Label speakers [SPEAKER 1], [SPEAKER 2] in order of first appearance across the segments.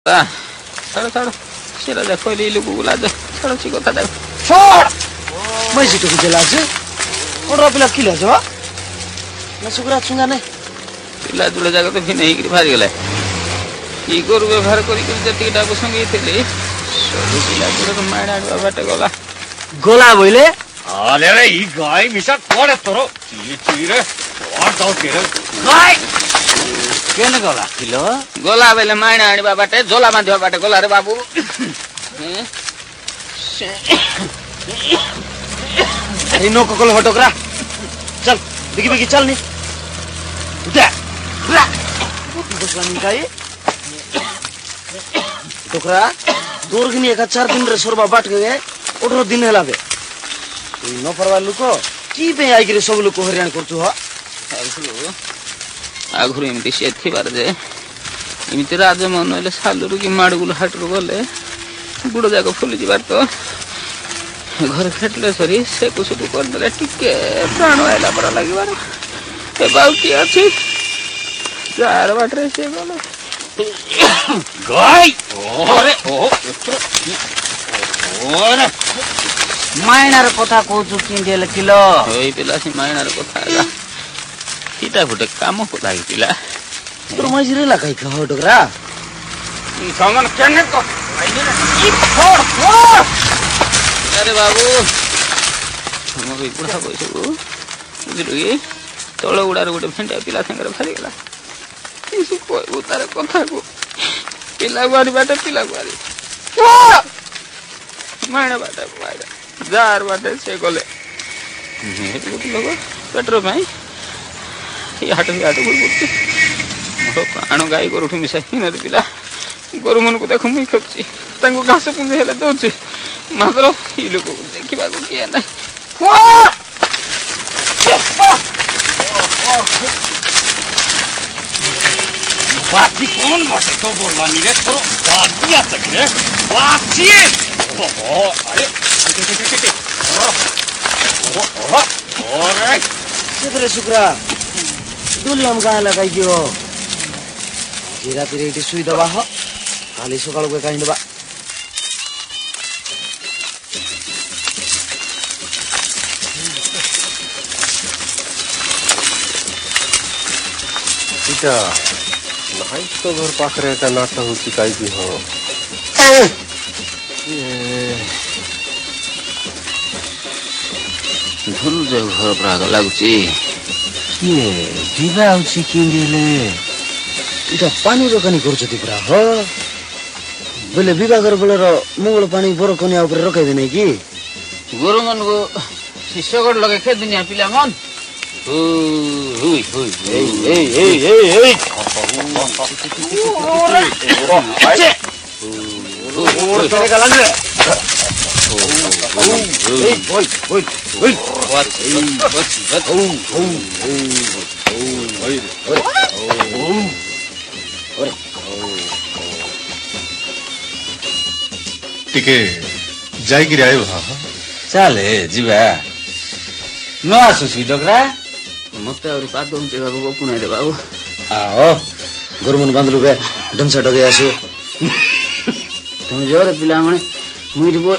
[SPEAKER 1] ଛାଡ଼ ଛାଡ଼ ସେଟା ଦେଖ ଲୋକ ଗୁଲା ଛାଡ଼ ସେ କଥା ଦେଖ
[SPEAKER 2] मैं सीटो की चला से और पिला किला जो ना सुगरा चुंगा नहीं
[SPEAKER 1] पिला जुड़ा जागा तो भी नहीं भारी गला की गोरु व्यवहार करी जति डाको संगे थिले सब पिला जुड़ा तो माडा बाटे गला
[SPEAKER 2] गोला बोले
[SPEAKER 3] अरे रे ई गाय मिसा कोड़े तोरो चीरे और जाओ तेरे
[SPEAKER 2] गाय केन गोला किलो
[SPEAKER 1] गोला बेले माडा आनी बाटे झोला बांधिवा बाटे गोला रे बाबू
[SPEAKER 2] अरे नो कोकल हटोकरा चल बिकी बिकी चल नी उठा उठा बसवानी काई टोकरा दोरगनी एक 4 दिन रे सोरबा बाट गए 18 दिन हला बे नो परवा लुको की पे आई रे सब लोग हरियाण करतु हो
[SPEAKER 1] आगुरु एमती से थिबार जे एमती राज मन होले सालुरु की माडगुल हाटरु गले गुड़ जाक फुली जिबार तो घर खेटले सरी से कुछ कर देले टिके प्राण आइला पर लागिबार ए बाउटी अछि चार बाटरे से बोलो
[SPEAKER 3] गाय अरे ओ ओरे
[SPEAKER 2] मायनार कथा कहू किंडेल किलो
[SPEAKER 1] होई पिला से मायनार कथा आला इटा फुटे काम को लागि पिला
[SPEAKER 2] तोर मजिरे लगाई खा हटोकरा
[SPEAKER 1] ई सामान केने को ई फोड़ फोड़ अरे बाबू हम भी बुढ़ा बयस को बुझलु की तळ उडार गोटे फेंटा पिला संगे भारी गेला किसु कोइ उतार कथा को पिला बारी बाटे पिला बारी मायना बाटे मायना जार बाटे से गले गुट लोग पेट्रो भाई ये हाट में आटो गुट मोर प्राण गाय गोरु मिसा हिन पिला गोरु मन को देखो मुई खपची तांको घास पुंजे हेले दोची मात्र ई लोक देखिबा को किया नै
[SPEAKER 3] बाती कौन बाटे तो बोलवा नी रे तोरो बातिया तक रे बाती ओ अरे ओरे
[SPEAKER 2] सेदरे सुकरा दुलियम गाय लगाई दियो जीरा तिरे इटी सुई दबा हो काली सकाळ को काई दबा
[SPEAKER 4] इटा नहीं तो घर पाखरे का नाटक होची काई भी हो
[SPEAKER 1] धुल जे घर प्राग लागुची
[SPEAKER 2] ये दिवा होची किंडेले इटा पानी रोकनी करछती पुरा हो बोले विवाह कर बोले मंगल पानी बरो कोनिया ऊपर रखाइ देने की
[SPEAKER 1] गुरु मन को शिष्यगढ़ लगे खे दुनिया पिला मन हुई हुई
[SPEAKER 2] ए और तेरे का लंग
[SPEAKER 4] टिके जाई गिर आयो हा
[SPEAKER 2] चले जीवा न आसुसी डोकरा
[SPEAKER 1] मते और पादो जे बाबू पुणे दे बाबू
[SPEAKER 2] आओ गुरुमन बांधलु बे डमसा डगे आसु
[SPEAKER 1] तुम जोर पिला माने मुई बो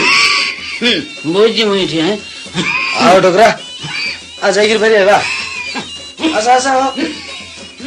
[SPEAKER 1] बोजी मुई है
[SPEAKER 2] आओ डोकरा आ जाई गिर भरी बा आसा आसा